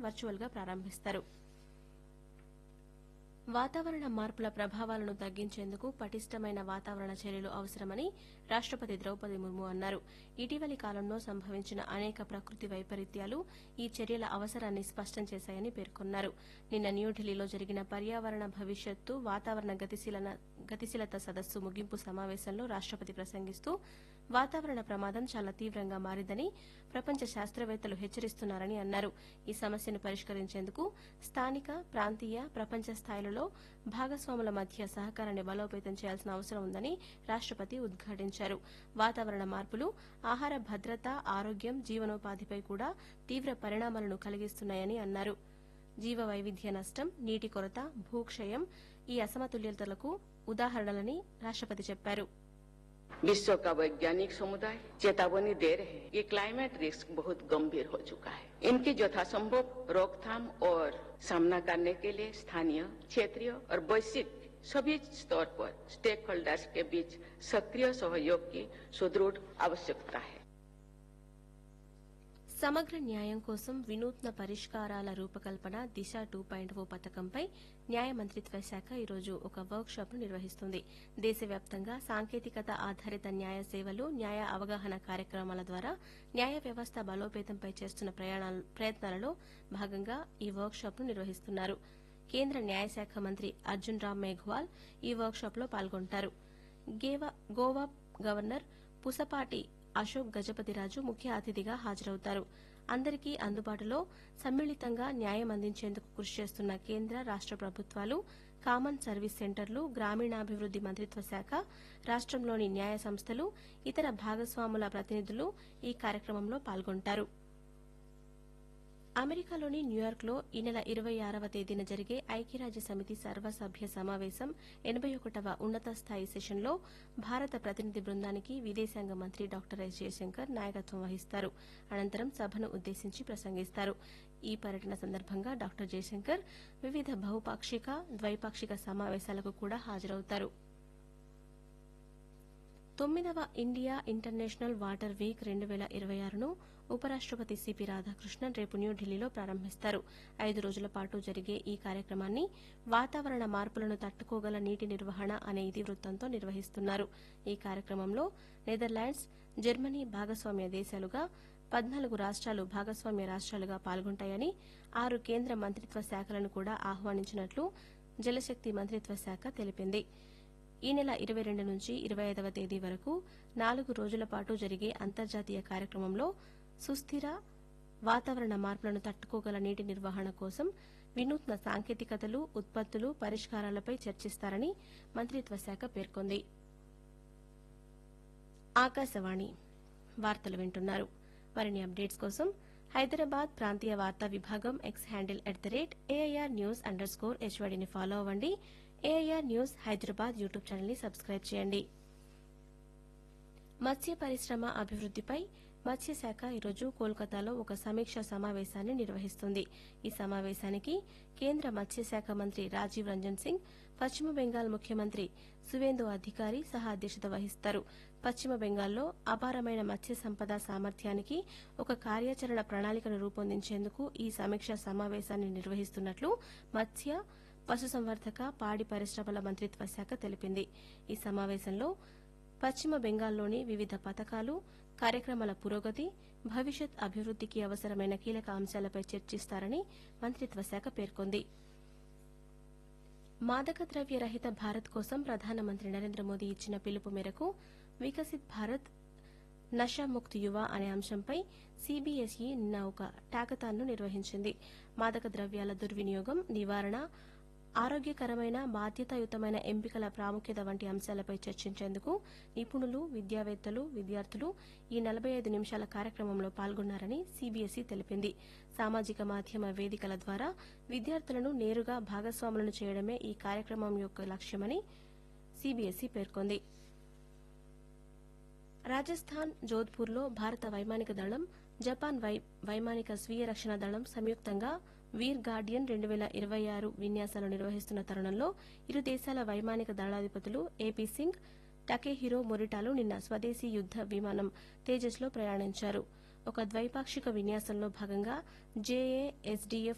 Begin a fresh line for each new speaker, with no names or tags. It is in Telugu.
వర్చువల్ గా ప్రారంభిస్తారు. వాతావరణ మార్పుల ప్రభావాలను తగ్గించేందుకు పటిష్టమైన వాతావరణ చర్యలు అవసరమని రాష్టపతి ద్రౌపది ముర్ము అన్నారు. ఇటీవలి కాలంలో సంభవించిన అనేక ప్రకృతి వైపరీత్యాలు ఈ చర్యల అవసరాన్ని స్పష్టం చేశాయని పేర్కొన్నారు. నిన్న న్యూఢిల్లీలో జరిగిన పర్యావరణ భవిష్యత్తు వాతావరణ గతిశీలత సదస్సు ముగింపు సమావేశంలో రాష్టపతి ప్రసంగిస్తూ వాతావరణ ప్రమాదం చాలా తీవ్రంగా మారిందని ప్రపంచ శాస్త్రవేత్తలు హెచ్చరిస్తున్నారని అన్నారు. ఈ సమస్యను పరిష్కరించేందుకు స్థానిక, ప్రాంతీయ, ప్రపంచ స్థాయిలలో భాగస్వాముల మధ్య సహకారాన్ని బలోపేతం చేయాల్సిన అవసరం ఉందని రాష్టపతి ఉద్ఘాటించారు. వాతావరణ మార్పులు ఆహార భద్రత, ఆరోగ్యం, జీవనోపాధిపై కూడా తీవ్ర పరిణామాలను కలిగిస్తున్నాయని అన్నారు. జీవ వైవిధ్య నష్టం, నీటి కొరత, భూక్షయం ఈ అసమతుల్యతలకు ఉదాహరణలని రాష్టపతి చెప్పారు.
विश्व का वैज्ञानिक समुदाय चेतावनी दे रहे हैं कि क्लाइमेट रिस्क बहुत गंभीर हो चुका है। इनकी यथासंभव रोकथाम और सामना करने के लिए स्थानीय, क्षेत्रीय और वैश्विक सभी स्तर पर स्टेक होल्डर्स के बीच सक्रिय सहयोग की सुदृढ़ आवश्यकता है.
సమగ్ర న్యాయం కోసం వినూత్న పరిష్కారాల రూపకల్పన దిశ 2.0 పథకంపై న్యాయ మంత్రిత్వ శాఖ ఈరోజు ఒక వర్క్ షాప్ ను నిర్వహిస్తుంది. దేశవ్యాప్తంగా సాంకేతికత ఆధారిత న్యాయ సేవలు, న్యాయ అవగాహన కార్యక్రమాల ద్వారా న్యాయ వ్యవస్థ బలోపేతంపై చేస్తున్న ప్రయత్నాలలో భాగంగా ఈ వర్క్ షాప్ ను నిర్వహిస్తున్నారు. కేంద్ర న్యాయశాఖ మంత్రి అర్జున్ రామ్ మేఘ్వాల్ ఈ వర్క్ షాప్ లో పాల్గొంటారు. గోవా గవర్నర్ పుసపాటి అశోక్ గజపతిరాజు ముఖ్య అతిథిగా హాజరవుతారు. అందరికీ అందుబాటులో సమ్మిళితంగా న్యాయం అందించేందుకు కృషి చేస్తున్న కేంద్ర, రాష్ట ప్రభుత్వాలు, కామన్ సర్వీస్ సెంటర్లు, గ్రామీణాభివృద్ది మంత్రిత్వ శాఖ, రాష్టంలోని న్యాయ సంస్థలు, ఇతర భాగస్వాముల ప్రతినిధులు ఈ కార్యక్రమంలో పాల్గొంటారు. అమెరికాలోని న్యూయార్క్లో ఈ నెల 26వ తేదీన జరిగే ఐక్యరాజ్య సమితి సర్వసభ్య సమావేశం 81వ ఉన్నత స్థాయి సెషన్లో భారత ప్రతినిధి బృందానికి విదేశాంగ మంత్రి డాక్టర్ ఎస్ జయశంకర్ నాయకత్వం వహిస్తారు. అనంతరం సభను ఉద్దేశించి ప్రసంగిస్తారు. ఈ పర్యటన సందర్భంగా డాక్టర్ జయశంకర్ వివిధ బహుపాక్షిక, ద్వైపాక్షిక సమావేశాలకు కూడా హాజరవుతారు. 9వ ఇండియా ఇంటర్నేషనల్ వాటర్ వీక్ 2026ను ఉపరాష్టపతి సిపి రాధాకృష్ణన్ రేపు న్యూఢిల్లీలో ప్రారంభిస్తారు. 5 రోజుల పాటు జరిగే ఈ కార్యక్రమాన్ని వాతావరణ మార్పులను తట్టుకోగల నీటి నిర్వహణ అనే ఇతివృత్తంతో నిర్వహిస్తున్నారు. ఈ కార్యక్రమంలో నెదర్లాండ్స్, జర్మనీ భాగస్వామ్య దేశాలుగా 14 రాష్ట్రాలు భాగస్వామ్య రాష్ట్రాలుగా పాల్గొంటాయని, 6 కేంద్ర మంత్రిత్వ శాఖలను కూడా ఆహ్వానించినట్లు జలశక్తి మంత్రిత్వ శాఖ తెలిపింది. ఈ నెల 22 నుంచి 25వ తేదీ వరకు 4 రోజుల పాటు జరిగే అంతర్జాతీయ కార్యక్రమంలో సుస్థిర వాతావరణ మార్పులను తట్టుకోగల నీటి నిర్వహణ కోసం వినూత్న సాంకేతికతలు, ఉత్పత్తులు, పరిష్కారాలపై చర్చిస్తారని మంత్రిత్వ శాఖ పేర్కొంది. ఆకాశవాణి వార్తలు వింటున్నారు. మరిన్ని అప్డేట్స్ కోసం హైదరాబాద్ ప్రాంతీయ వార్తా విభాగం ఎక్స్ హ్యాండిల్ @AIR_News_HYDని ఫాలో అవ్వండి. AIR news Hyderabad YouTube channel ని సబ్స్క్రైబ్ చేయండి. మత్స్య పరిశ్రమ అభివృద్దిపై మత్స్యశాఖ ఈరోజు కోల్కతాలో ఒక సమీక్షా సమావేశాన్ని నిర్వహిస్తుంది. ఈ సమావేశానికి కేంద్ర మత్స్యశాఖ మంత్రి రాజీవ్ రంజన్ సింగ్, పశ్చిమ బెంగాల్ ముఖ్యమంత్రి సువేందు అధికారి సహా అధ్యక్షత వహిస్తారు. పశ్చిమ బెంగాల్లో అపారమైన మత్స్య సంపద సామర్థ్యానికి ఒక కార్యాచరణ ప్రణాళికను రూపొందించేందుకు ఈ సమీక్షా సమావేశాన్ని నిర్వహిస్తున్నట్లు మత్స్య, పశుసంవర్ధక, పాడి పరిశ్రమల మంత్రిత్వ శాఖ తెలిపింది. ఈ సమావేశంలో పశ్చిమ బెంగాల్లోని వివిధ పథకాలు, కార్యక్రమాల పురోగతి, భవిష్యత్ అభివృద్దికి అవసరమైన కీలక అంశాలపై చర్చిస్తారని మంత్రిత్వ శాఖ పేర్కొంది. మాదక ద్రవ్య రహిత భారత్ కోసం ప్రధానమంత్రి నరేంద్ర మోదీ ఇచ్చిన పిలుపు మేరకు వికసిత్ భారత్ నషాముక్త్ యువ అనే అంశంపై సీబీఎస్ఈ నిన్న ఒక టాకథాన్ను నిర్వహించింది. మాదక ద్రవ్యాల దుర్వినియోగం, నివారణ, ఆరోగ్యకరమైన, బాధ్యతాయుతమైన ఎంపికల ప్రాముఖ్యత వంటి అంశాలపై చర్చించేందుకు నిపుణులు, విద్యావేత్తలు, విద్యార్థులు ఈ 45 నిమిషాల కార్యక్రమంలో పాల్గొన్నారని సీబీఎస్ఈ తెలిపింది. సామాజిక మాధ్యమ వేదికల ద్వారా విద్యార్థులను నేరుగా భాగస్వాములను చేయడమే ఈ కార్యక్రమం యొక్క లక్ష్యమని సీబీఎస్ఈ పేర్కొంది. రాజస్థాన్ జోధ్పూర్లో భారత వైమానిక దళం, జపాన్ వైమానిక స్వీయ రక్షణ దళం సంయుక్తంగా వీర్ గార్డియన్ 2026 విన్యాసాలు నిర్వహిస్తున్న తరుణంలో ఇరు దేశాల వైమానిక దళాధిపతులు ఏపీ సింగ్, టకేహిరో మొరిటాలు నిన్న స్వదేశీ యుద్ద విమానం తేజస్లో ప్రయాణించారు. ఒక ద్వైపాక్షిక విన్యాసంలో భాగంగా జేఏఎస్డీఎఫ్